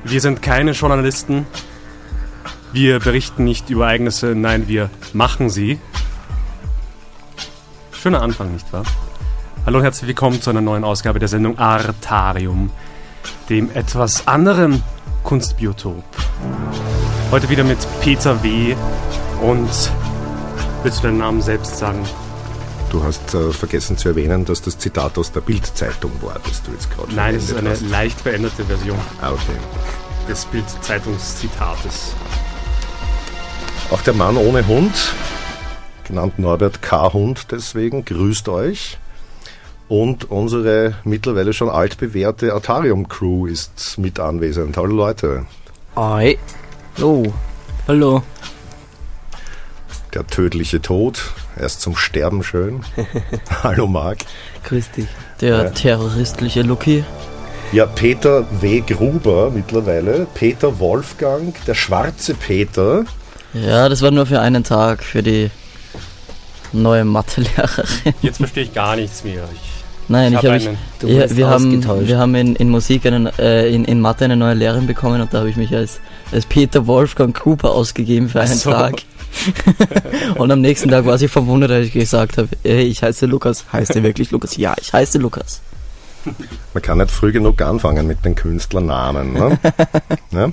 Wir sind keine Journalisten. Wir berichten nicht über Ereignisse, nein, wir machen sie. Schöner Anfang, nicht wahr? Hallo und herzlich willkommen zu einer neuen Ausgabe der Sendung Artarium, dem etwas anderen Kunstbiotop. Heute wieder mit Peter W. Und willst du deinen Namen selbst sagen? Du hast vergessen zu erwähnen, dass das Zitat aus der Bild-Zeitung war, das du jetzt gerade Nein, es ist eine leicht veränderte Version. Okay. Des Bild-Zeitungszitates. Auch der Mann ohne Hund, genannt Norbert K. Hund deswegen, grüßt euch. Und unsere mittlerweile schon altbewährte Artarium-Crew ist mit anwesend. Hallo Leute. Hi. Hallo. Hallo. Der tödliche Tod, erst zum Sterben schön. Hallo Marc. Grüß dich. Der terroristliche Lucky. Ja, Peter W. Gruber mittlerweile. Peter Wolfgang, der schwarze Peter. Ja, das war nur für einen Tag, für die neue Mathelehrerin. Jetzt verstehe ich gar nichts mehr. Wir haben in Musik in Mathe eine neue Lehrerin bekommen und da habe ich mich als Peter Wolfgang Gruber ausgegeben für einen Tag. Und am nächsten Tag war sie verwundert, als ich gesagt habe, ich heiße Lukas. Heißt er wirklich Lukas? Ja, ich heiße Lukas. Man kann nicht früh genug anfangen mit den Künstlernamen, ne? Ja?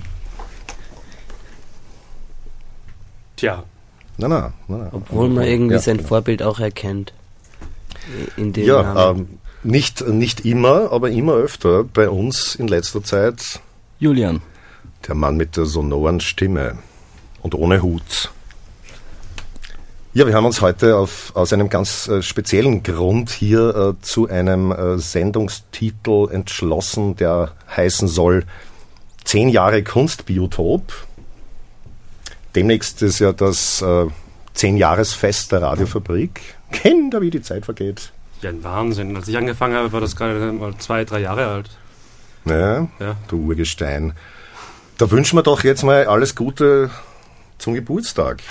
Tja. Na. Obwohl man irgendwie sein Vorbild auch erkennt. In dem Namen. Nicht immer, aber immer öfter bei uns in letzter Zeit. Julian. Der Mann mit der sonoren Stimme und ohne Hut. Ja, wir haben uns heute aus einem ganz speziellen Grund hier zu einem Sendungstitel entschlossen, der heißen soll 10 Jahre Kunstbiotop. Demnächst ist ja das 10-Jahresfest der Radiofabrik. Kinder, wie die Zeit vergeht. Ja, ein Wahnsinn. Als ich angefangen habe, war das gerade mal 2-3 Jahre alt. Ja, du Urgestein. Da wünschen wir doch jetzt mal alles Gute zum Geburtstag.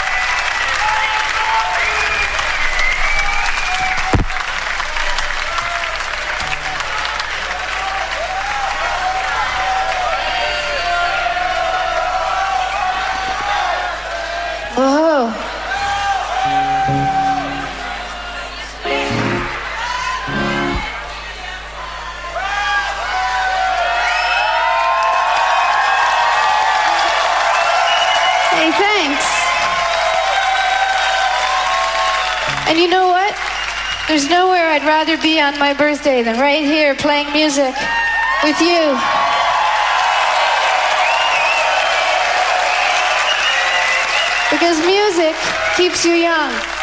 And you know what? There's nowhere I'd rather be on my birthday than right here playing music with you. Because music keeps you young.